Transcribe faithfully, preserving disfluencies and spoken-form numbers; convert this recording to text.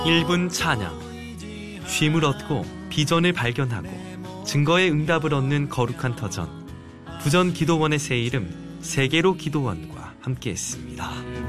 일 분 찬양. 쉼을 얻고 비전을 발견하고 증거의 응답을 얻는 거룩한 터전. 부전기도원의 새 이름 세계로 기도원과 함께했습니다.